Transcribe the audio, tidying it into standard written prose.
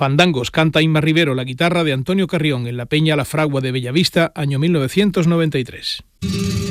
Fandangos canta Inma Rivero, la guitarra de Antonio Carrión en la Peña La Fragua de Bellavista, año 1993.